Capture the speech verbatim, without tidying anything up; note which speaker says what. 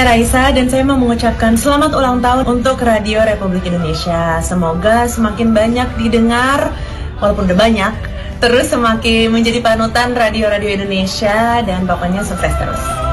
Speaker 1: saya Raisa dan saya mau mengucapkan selamat ulang tahun untuk Radio Republik Indonesia. Semoga semakin banyak didengar, walaupun udah banyak, terus semakin menjadi panutan radio-radio Indonesia dan pokoknya sukses terus.